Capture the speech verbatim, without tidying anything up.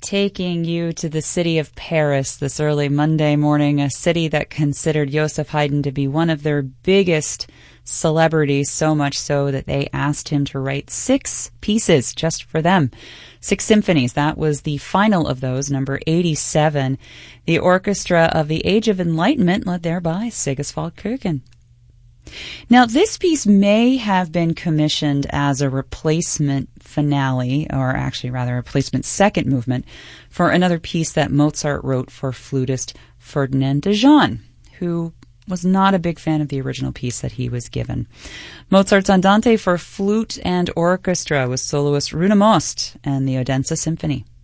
taking you to the city of Paris this early Monday morning, a city that considered Joseph Haydn to be one of their biggest celebrities, so much so that they asked him to write six pieces just for them. Six symphonies. That was the final of those, number eighty-seven. The Orchestra of the Age of Enlightenment, led there by Sigiswald Kuchen. Now, this piece may have been commissioned as a replacement finale, or actually rather a replacement second movement, for another piece that Mozart wrote for flutist Ferdinand de Jong, who was not a big fan of the original piece that he was given. Mozart's Andante for flute and orchestra with soloist Rune Most and the Odense Symphony.